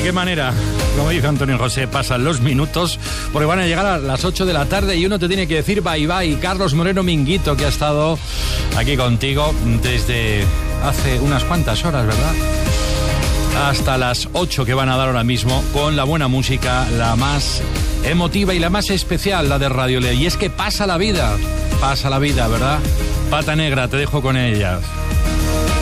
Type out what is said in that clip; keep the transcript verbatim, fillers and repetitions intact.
qué manera, como dice Antonio José, pasan los minutos, porque van a llegar a las ocho de la tarde y uno te tiene que decir bye bye. Carlos Moreno Minguito, que ha estado aquí contigo desde hace unas cuantas horas, ¿verdad? Hasta las ocho que van a dar ahora mismo, con la buena música, la más emotiva y la más especial, la de Radio Lea. Y es que pasa la vida, pasa la vida, ¿verdad? Pata Negra, te dejo con ella.